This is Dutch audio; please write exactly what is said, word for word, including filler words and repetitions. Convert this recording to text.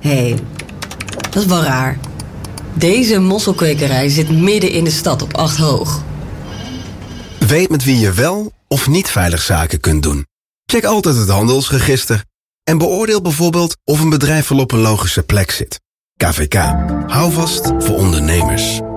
Hé, hey, dat is wel raar. Deze mosselkwekerij zit midden in de stad op acht hoog. Weet met wie je wel of niet veilig zaken kunt doen. Check altijd het handelsregister. En beoordeel bijvoorbeeld of een bedrijf wel op een logische plek zit. K V K. Hou vast voor ondernemers.